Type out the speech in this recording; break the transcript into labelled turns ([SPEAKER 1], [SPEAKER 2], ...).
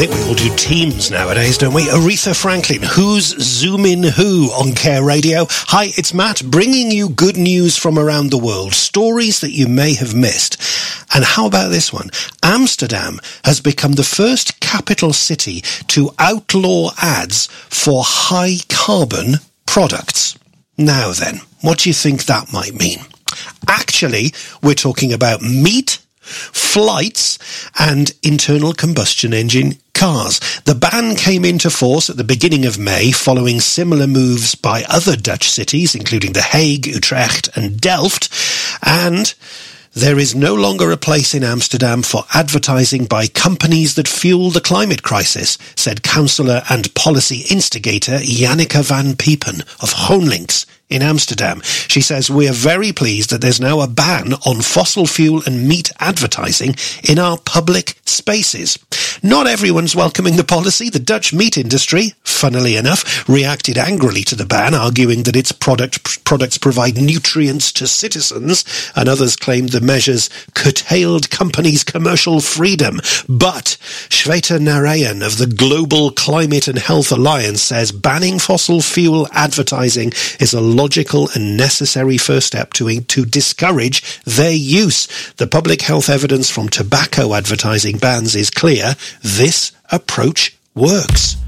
[SPEAKER 1] think we all do Teams nowadays, don't we? Aretha Franklin, Who's Zooming Who on Care Radio. Hi, it's Matt, bringing you good news from around the world, stories that you may have missed. And how about this one? Amsterdam has become the first capital city to outlaw ads for high-carbon products. Now then, what do you think that might mean? Actually, we're talking about meat, flights and internal combustion engine cars. The ban came into force at the beginning of May following similar moves by other Dutch cities, including The Hague, Utrecht and Delft, and there is no longer a place in Amsterdam for advertising by companies that fuel the climate crisis, said councillor and policy instigator Janneke van Piepen of Hoonlinks in Amsterdam. She says, "We are very pleased that there's now a ban on fossil fuel and meat advertising in our public spaces." Not everyone's welcoming the policy. The Dutch meat industry, funnily enough, reacted angrily to the ban, arguing that its products provide nutrients to citizens, and others claimed the measures curtailed companies' commercial freedom. But Shweta Narayan of the Global Climate and Health Alliance says banning fossil fuel advertising is a logical and necessary first step to discourage their use. The public health evidence from tobacco advertising bans is clear. This approach works.